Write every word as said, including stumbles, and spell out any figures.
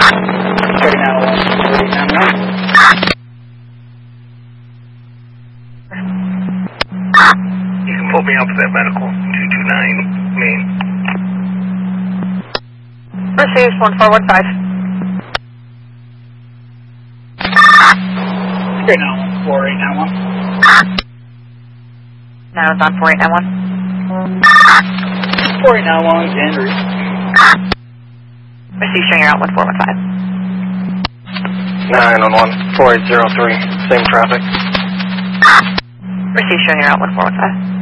Starting out one forty nine one. You can pull me up to that medical two two nine main. Received one four one five. Starting out one four eight nine one. Now it's on four eight nine one. four eight nine one, Andrew. Received showing you're out one four one five. nine one one, four eight zero three, same traffic. Received showing you're out one four one five.